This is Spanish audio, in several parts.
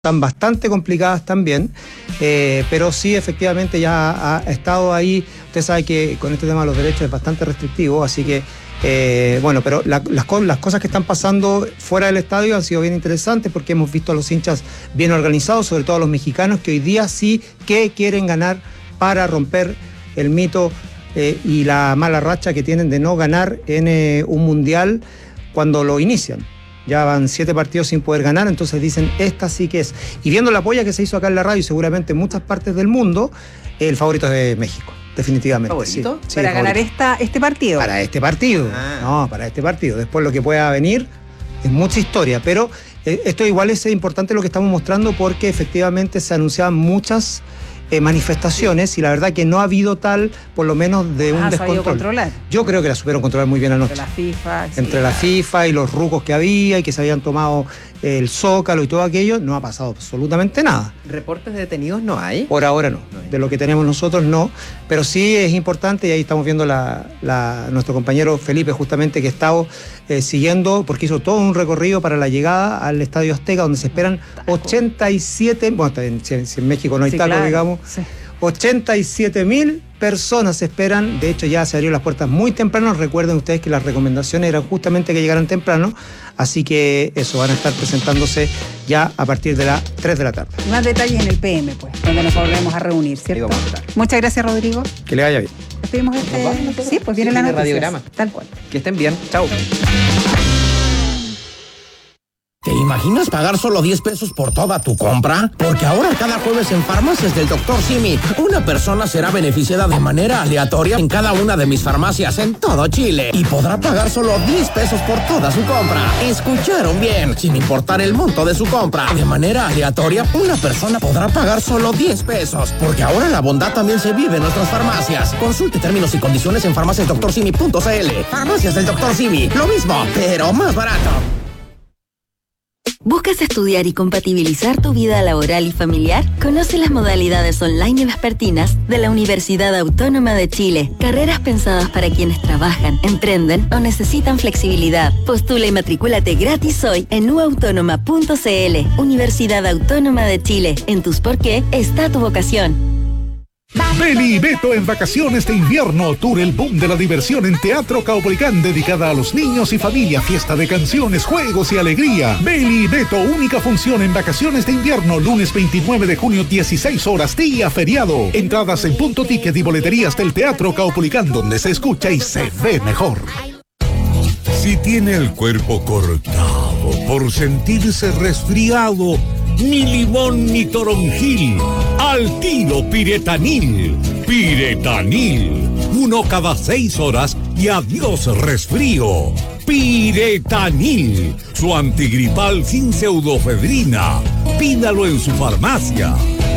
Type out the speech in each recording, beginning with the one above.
están bastante complicadas también, pero sí, efectivamente ya ha estado ahí. Usted sabe que con este tema de los derechos es bastante restrictivo, así que, bueno, pero las cosas que están pasando fuera del estadio han sido bien interesantes porque hemos visto a los hinchas bien organizados, sobre todo a los mexicanos, que hoy día sí que quieren ganar para romper el mito y la mala racha que tienen de no ganar en un mundial cuando lo inician. Ya van 7 partidos sin poder ganar, entonces dicen, esta sí que es. Y viendo la polla que se hizo acá en la radio y seguramente en muchas partes del mundo, el favorito es de México, definitivamente. ¿Favorito? Sí, para ganar este partido. Para este partido, no, para este partido. Después lo que pueda venir es mucha historia, pero esto igual es importante lo que estamos mostrando porque efectivamente se anunciaban muchas manifestaciones y la verdad que no ha habido tal, por lo menos de un descontrol. Yo creo que la supieron controlar muy bien anoche. Entre la FIFA y los rucos que había y que se habían tomado el Zócalo y todo aquello, no ha pasado absolutamente nada. ¿Reportes de detenidos no hay? Por ahora no. De lo que tenemos nosotros no, pero sí es importante y ahí estamos viendo nuestro compañero Felipe justamente que ha estado siguiendo porque hizo todo un recorrido para la llegada al Estadio Azteca donde se esperan 87, bueno, si en México no hay taco, claro, digamos, sí. 87.000 personas se esperan. De hecho ya se abrieron las puertas muy temprano. Recuerden ustedes que las recomendaciones eran justamente que llegaran temprano, así que eso, van a estar presentándose ya a partir de las 3 de la tarde. Más detalles en el PM, pues, donde nos volvemos a reunir, ¿cierto? Muchas gracias, Rodrigo. Que le vaya bien. Despedimos Sí, pues viene la noticia. Radiograma. Tal cual. Que estén bien. Chao. ¿Te imaginas pagar solo 10 pesos por toda tu compra? Porque ahora cada jueves en Farmacias del Dr. Simi, una persona será beneficiada de manera aleatoria en cada una de mis farmacias en todo Chile y podrá pagar solo 10 pesos por toda su compra. ¿Escucharon bien? Sin importar el monto de su compra. De manera aleatoria, una persona podrá pagar solo 10 pesos. Porque ahora la bondad también se vive en nuestras farmacias. Consulte términos y condiciones en farmaciasdoctorsimi.cl. Farmacias del Dr. Simi, lo mismo, pero más barato. ¿Buscas estudiar y compatibilizar tu vida laboral y familiar? Conoce las modalidades online y vespertinas de la Universidad Autónoma de Chile. Carreras pensadas para quienes trabajan, emprenden o necesitan flexibilidad. Postula y matricúlate gratis hoy en uautónoma.cl. Universidad Autónoma de Chile. En tus por qué está tu vocación. Beli y Beto en vacaciones de invierno, tour el boom de la diversión en Teatro Caupolicán, dedicada a los niños y familia, fiesta de canciones, juegos y alegría. Beli y Beto, única función en vacaciones de invierno, lunes 29 de junio, 16 horas, día feriado. Entradas en Punto Ticket y boleterías del Teatro Caupolicán, donde se escucha y se ve mejor. Si tiene el cuerpo cortado por sentirse resfriado, ni limón ni toronjil, al tiro Piretanil. Piretanil, 1 cada 6 horas y adiós resfrío. Piretanil, su antigripal sin pseudofedrina. Pídalo en su farmacia.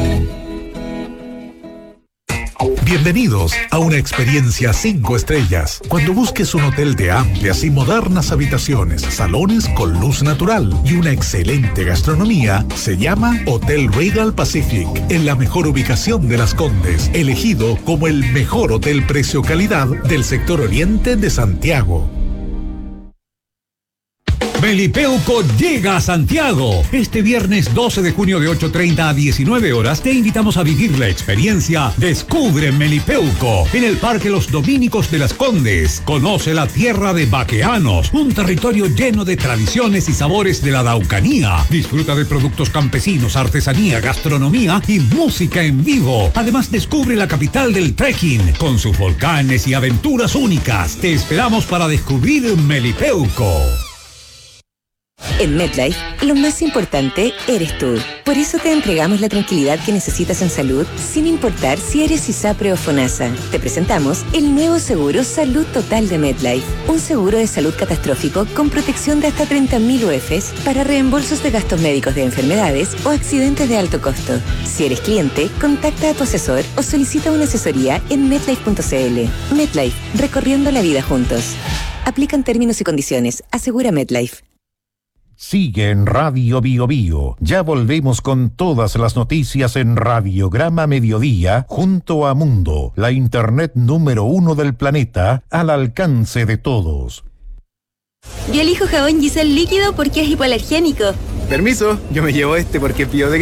Bienvenidos a una experiencia 5 estrellas. Cuando busques un hotel de amplias y modernas habitaciones, salones con luz natural y una excelente gastronomía, se llama Hotel Regal Pacific, en la mejor ubicación de Las Condes, elegido como el mejor hotel precio-calidad del sector oriente de Santiago. Melipeuco llega a Santiago. Este viernes 12 de junio de 8:30 a 19 horas te invitamos a vivir la experiencia Descubre Melipeuco en el Parque Los Dominicos de Las Condes. Conoce la tierra de vaqueanos, un territorio lleno de tradiciones y sabores de la Araucanía. Disfruta de productos campesinos, artesanía, gastronomía y música en vivo. Además descubre la capital del trekking con sus volcanes y aventuras únicas. Te esperamos para descubrir Melipeuco. En MetLife, lo más importante eres tú. Por eso te entregamos la tranquilidad que necesitas en salud, sin importar si eres ISAPRE o FONASA. Te presentamos el nuevo seguro Salud Total de MetLife. Un seguro de salud catastrófico con protección de hasta 30.000 UFs para reembolsos de gastos médicos de enfermedades o accidentes de alto costo. Si eres cliente, contacta a tu asesor o solicita una asesoría en MetLife.cl. MetLife, recorriendo la vida juntos. Aplican términos y condiciones. Asegura MetLife. Sigue en Radio Bio Bio. Ya volvemos con todas las noticias en Radiograma Mediodía junto a Mundo, la internet número 1 del planeta, al alcance de todos. Yo elijo jabón Giselle líquido porque es hipoalergénico. Permiso, yo me llevo este porque es biodegradable.